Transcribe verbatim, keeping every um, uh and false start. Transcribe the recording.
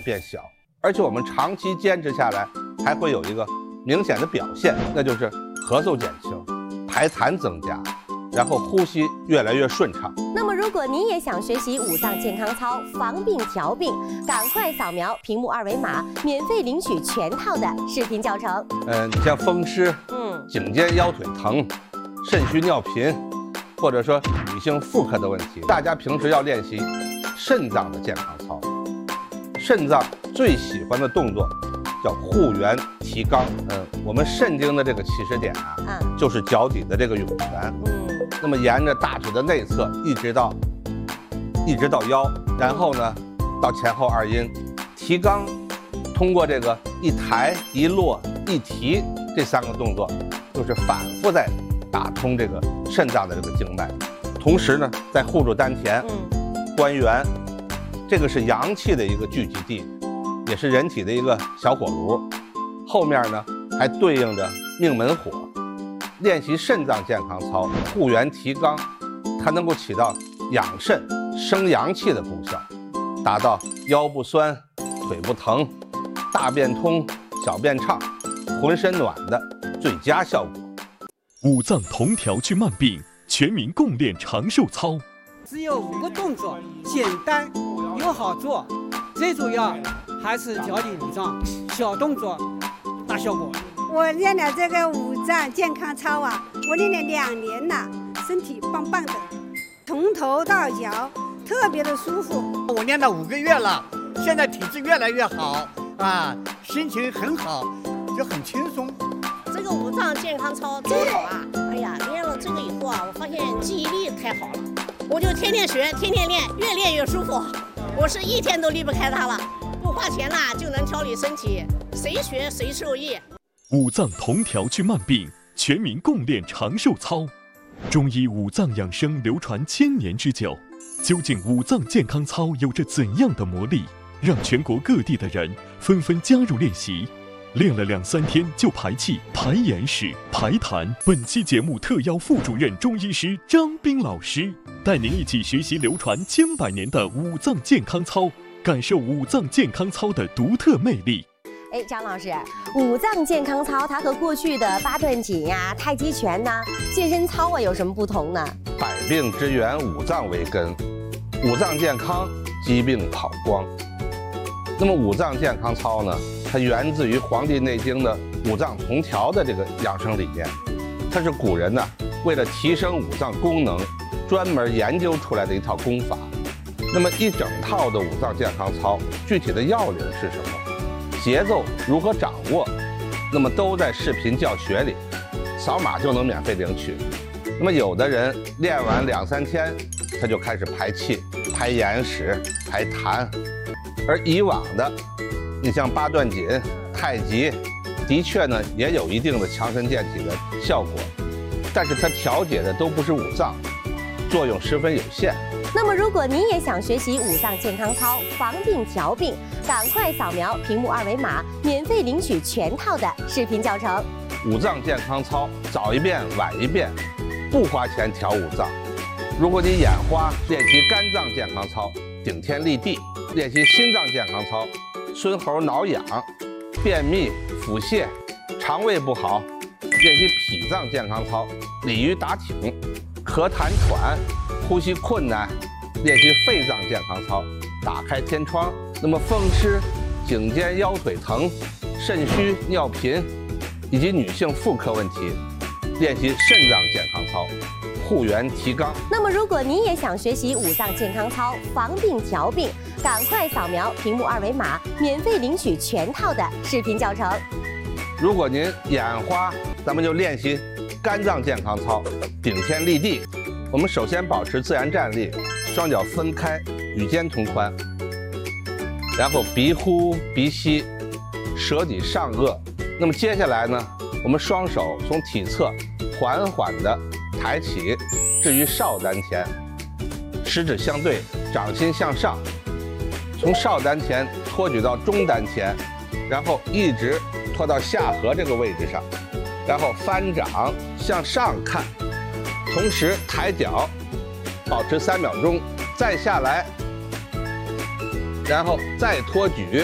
变小，而且我们长期坚持下来，还会有一个明显的表现，那就是咳嗽减轻，排痰增加，然后呼吸越来越顺畅。 那么，如果你也想学习五脏健康操，防病调病，赶快扫描屏幕二维码，免费领取全套的视频教程。 嗯，你像风湿，嗯，颈肩腰腿疼，肾虚尿频，或者说女性妇科的问题，大家平时要练习肾脏的健康操。肾脏最喜欢的动作叫护元提肛。嗯，我们肾经的这个起始点啊，嗯，就是脚底的这个涌泉。嗯，那么沿着大腿的内侧一直到一直到腰，然后呢到前后二阴。提肛通过这个一抬一落一提这三个动作，就是反复在打通这个肾脏的这个经脉，同时呢在护住丹田、嗯、关元，这个是阳气的一个聚集地，也是人体的一个小火炉，后面呢还对应着命门火。练习肾脏健康操，护元提肛，它能够起到养肾生阳气的功效，达到腰不酸腿不疼大便通小便畅浑身暖的最佳效果。 五脏同调去慢病，全民共练长寿操。 只有五个动作，简单又好做，最主要还是调理五脏，小动作大效果。 我练了这个五脏健康操啊，我练了两年了，身体棒棒的，从头到脚特别的舒服。 我练了五个月了，现在体质越来越好啊，心情很好，就很轻松。 这个五脏健康操真好啊！哎呀，练了这个以后啊，我发现记忆力太好了，我就天天学，天天练，越练越舒服。我是一天都离不开它了，不花钱啦就能调理身体，谁学谁受益。 五脏同调去慢病，全民共练长寿操。中医五脏养生流传千年之久，究竟五脏健康操有着怎样的魔力，让全国各地的人纷纷加入练习？练了两三天就排气、排眼屎、排痰。本期节目特邀副主任中医师张斌老师，带您一起学习流传千百年的五脏健康操，感受五脏健康操的独特魅力。 哎，张老师，五脏健康操它和过去的八段锦呀、啊、太极拳呐、啊、健身操啊有什么不同呢？ 百病之源，五脏为根，五脏健康，疾病跑光。那么五脏健康操呢，它源自于《黄帝内经》的五脏同调的这个养生理念，它是古人呢为了提升五脏功能，专门研究出来的一套功法。那么一整套的五脏健康操，具体的要领是什么？节奏如何掌握？那么都在视频教学里，扫码就能免费领取。那么有的人练完两三天，他就开始排气、排眼屎、排痰，而以往的，你像八段锦、太极，的确呢也有一定的强身健体的效果，但是它调节的都不是五脏，作用十分有限。 那么，如果你也想学习五脏健康操，防病调病，赶快扫描屏幕二维码，免费领取全套的视频教程。 五脏健康操，早一遍晚一遍，不花钱调五脏。如果你眼花，练习肝脏健康操，顶天立地；练习心脏健康操，孙猴挠痒；便秘、腹泻、肠胃不好，练习脾脏健康操，鲤鱼打挺；咳痰喘、呼吸困难，练习肺脏健康操，打开天窗。那么风湿、颈肩腰腿疼、肾虚尿频以及女性妇科问题，练习肾脏健康操，护元提肛。 那么如果你也想学习五脏健康操，防病调病，赶快扫描屏幕二维码，免费领取全套的视频教程。 如果您眼花，咱们就练习肝脏健康操，顶天立地。我们首先保持自然站立，双脚分开，与肩同宽，然后鼻呼鼻吸，舌抵上颚。那么接下来呢，我们双手从体侧缓缓地抬起，置于少丹田，食指相对，掌心向上，从少丹田托举到中丹田，然后一直托到下颌这个位置上，然后翻掌向上看，同时抬脚，保持三秒钟，再下来，然后再托举，